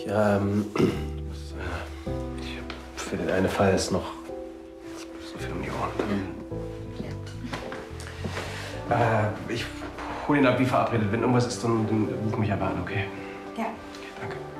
Ja, für den einen Fall ist noch so viel um die Ohren. Ich hole ihn ab wie verabredet. Wenn irgendwas ist, dann ruf mich aber an, okay? Ja. Okay, danke.